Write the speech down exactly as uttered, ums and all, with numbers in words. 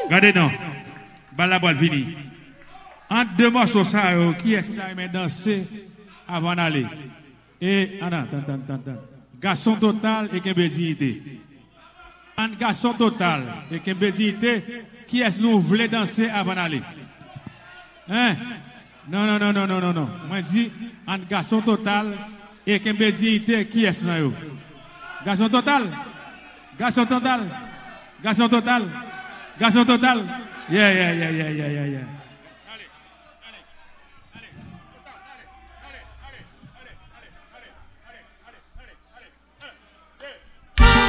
Regardez non. Bala boîte fini. En deux morceaux ça qui est qui danser avant d'aller. Et attends attends attends attends. Garçon total et Kembe dignité. Un garçon total et Kembe dignité qui est nous voulons danser avant d'aller. Hein? Non non non non non non non. Moi dis un garçon total et Kembe dignité qui est là yo. Garçon total. Garçon total. Garçon total. Garçon total. Yeah yeah yeah yeah yeah yeah yeah.